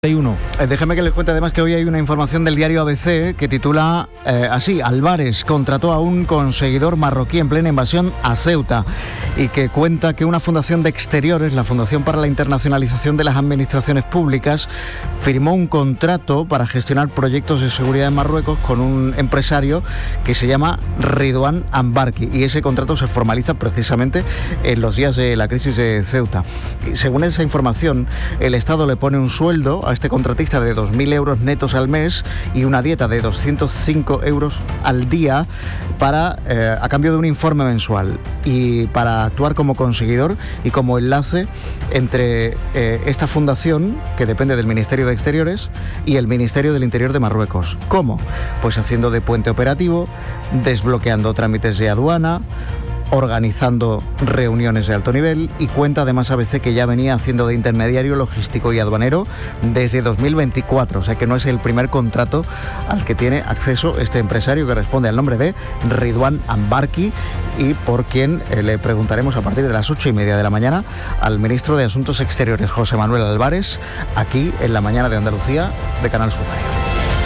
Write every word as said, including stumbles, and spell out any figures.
uno. Eh, déjeme que les cuente además que hoy hay una información del diario A B C que titula eh, así: Álvarez contrató a un conseguidor marroquí en plena invasión a Ceuta, y que cuenta que una fundación de exteriores, la Fundación para la Internacionalización de las Administraciones Públicas, firmó un contrato para gestionar proyectos de seguridad en Marruecos con un empresario que se llama Ridwan Ambarki, y ese contrato se formaliza precisamente en los días de la crisis de Ceuta. Y según esa información, el Estado le pone un sueldo a este contratista de dos mil euros netos al mes y una dieta de doscientos cinco euros al día para, eh, a cambio de un informe mensual, y para actuar como conseguidor y como enlace entre eh, esta fundación, que depende del Ministerio de Exteriores, y el Ministerio del Interior de Marruecos. ¿Cómo? Pues haciendo de puente operativo, desbloqueando trámites de aduana, organizando reuniones de alto nivel, y cuenta además A B C que ya venía haciendo de intermediario logístico y aduanero desde dos mil veinticuatro, o sea que no es el primer contrato al que tiene acceso este empresario, que responde al nombre de Ridwan Ambarki, y por quien eh, le preguntaremos a partir de las ocho y media de la mañana al ministro de Asuntos Exteriores, José Manuel Álvarez, aquí en La Mañana de Andalucía de Canal Sur Radio.